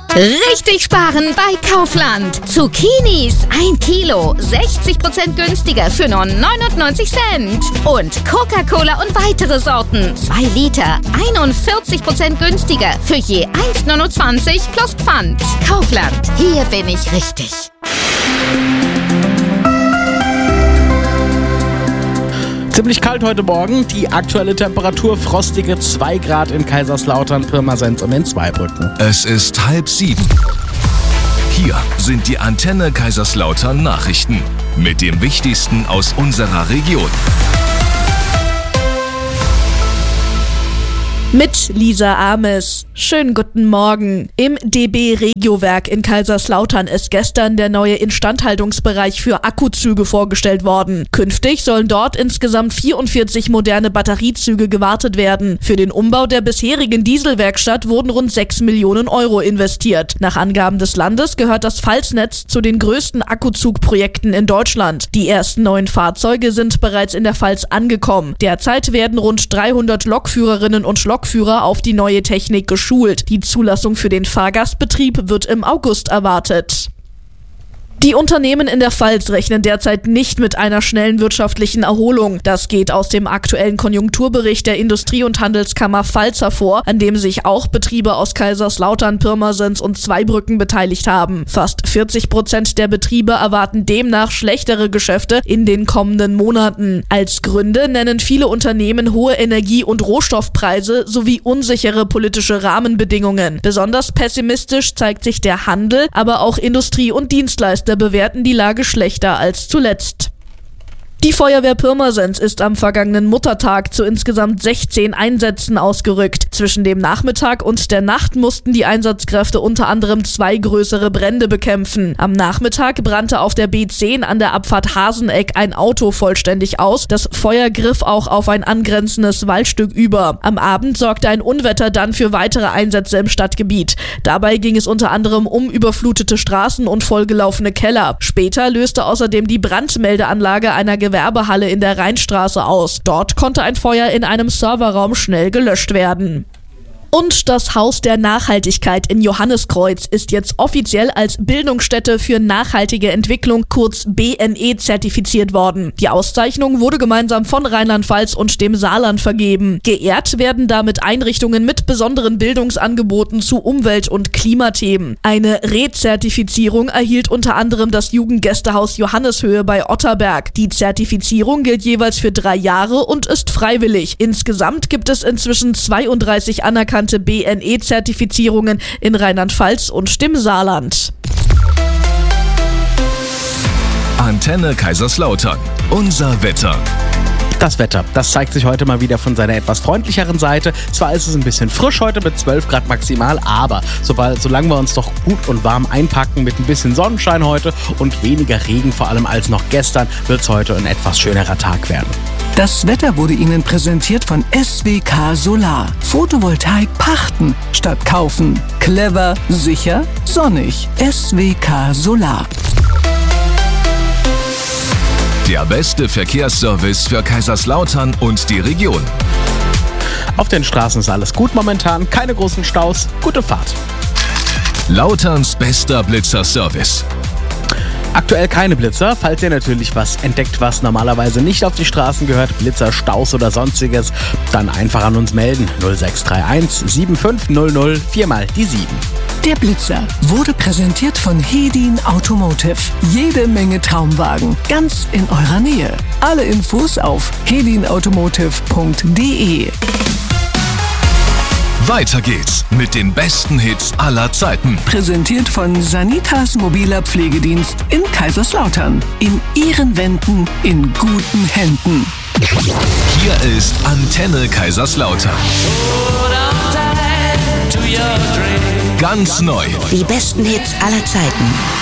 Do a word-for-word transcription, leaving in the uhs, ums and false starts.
Richtig sparen bei Kaufland. Zucchinis ein Kilo, sechzig Prozent günstiger für nur neunundneunzig Cent. Und Coca-Cola und weitere Sorten, zwei Liter, einundvierzig Prozent günstiger für je eins neunundzwanzig plus Pfand. Kaufland, hier bin ich richtig. Ziemlich kalt heute Morgen, die aktuelle Temperatur frostige zwei Grad in Kaiserslautern, Pirmasens und in Zweibrücken. Es ist halb sieben. Hier sind die Antenne Kaiserslautern Nachrichten mit dem Wichtigsten aus unserer Region. Mit Lisa Ames. Schönen guten Morgen. Im D B Regiowerk in Kaiserslautern ist gestern der neue Instandhaltungsbereich für Akkuzüge vorgestellt worden. Künftig sollen dort insgesamt vierundvierzig moderne Batteriezüge gewartet werden. Für den Umbau der bisherigen Dieselwerkstatt wurden rund sechs Millionen Euro investiert. Nach Angaben des Landes gehört das Pfalznetz zu den größten Akkuzugprojekten in Deutschland. Die ersten neuen Fahrzeuge sind bereits in der Pfalz angekommen. Derzeit werden rund dreihundert Lokführerinnen und Lokführer auf die neue Technik geschult. Die Zulassung für den Fahrgastbetrieb wird im August erwartet. Die Unternehmen in der Pfalz rechnen derzeit nicht mit einer schnellen wirtschaftlichen Erholung. Das geht aus dem aktuellen Konjunkturbericht der Industrie- und Handelskammer Pfalz hervor, an dem sich auch Betriebe aus Kaiserslautern, Pirmasens und Zweibrücken beteiligt haben. Fast vierzig Prozent der Betriebe erwarten demnach schlechtere Geschäfte in den kommenden Monaten. Als Gründe nennen viele Unternehmen hohe Energie- und Rohstoffpreise sowie unsichere politische Rahmenbedingungen. Besonders pessimistisch zeigt sich der Handel, aber auch Industrie- und Dienstleister bewerten die Lage schlechter als zuletzt. Die Feuerwehr Pirmasens ist am vergangenen Muttertag zu insgesamt sechzehn Einsätzen ausgerückt. Zwischen dem Nachmittag und der Nacht mussten die Einsatzkräfte unter anderem zwei größere Brände bekämpfen. Am Nachmittag brannte auf der B zehn an der Abfahrt Haseneck ein Auto vollständig aus. Das Feuer griff auch auf ein angrenzendes Waldstück über. Am Abend sorgte ein Unwetter dann für weitere Einsätze im Stadtgebiet. Dabei ging es unter anderem um überflutete Straßen und vollgelaufene Keller. Später löste außerdem die Brandmeldeanlage einer Gewerbehalle in der Rheinstraße aus. Dort konnte ein Feuer in einem Serverraum schnell gelöscht werden. Und das Haus der Nachhaltigkeit in Johanniskreuz ist jetzt offiziell als Bildungsstätte für nachhaltige Entwicklung, kurz B N E, zertifiziert worden. Die Auszeichnung wurde gemeinsam von Rheinland-Pfalz und dem Saarland vergeben. Geehrt werden damit Einrichtungen mit besonderen Bildungsangeboten zu Umwelt- und Klimathemen. Eine Rezertifizierung erhielt unter anderem das Jugendgästehaus Johanneshöhe bei Otterberg. Die Zertifizierung gilt jeweils für drei Jahre und ist freiwillig. Insgesamt gibt es inzwischen zweiunddreißig anerkannte B N E-Zertifizierungen in Rheinland-Pfalz und dem Saarland. Antenne Kaiserslautern. Unser Wetter. Das Wetter, das zeigt sich heute mal wieder von seiner etwas freundlicheren Seite. Zwar ist es ein bisschen frisch heute mit zwölf Grad maximal, aber sobald, solange wir uns doch gut und warm einpacken mit ein bisschen Sonnenschein heute und weniger Regen vor allem als noch gestern, wird es heute ein etwas schönerer Tag werden. Das Wetter wurde Ihnen präsentiert von S W K Solar. Photovoltaik pachten statt kaufen. Clever, sicher, sonnig. S W K Solar. Der beste Verkehrsservice für Kaiserslautern und die Region. Auf den Straßen ist alles gut momentan, keine großen Staus, gute Fahrt. Lauterns bester Blitzer-Service. Aktuell keine Blitzer, falls ihr natürlich was entdeckt, was normalerweise nicht auf die Straßen gehört, Blitzer, Staus oder sonstiges, dann einfach an uns melden. null sechs drei eins sieben fünf null null vier mal die sieben. Der Blitzer wurde präsentiert von Hedin Automotive. Jede Menge Traumwagen, ganz in eurer Nähe. Alle Infos auf hedin automotive punkt de. Weiter geht's mit den besten Hits aller Zeiten. Präsentiert von Sanitas mobiler Pflegedienst in Kaiserslautern. In Ihren Wänden, in guten Händen. Hier ist Antenne Kaiserslautern. Ganz neu. Die besten Hits aller Zeiten.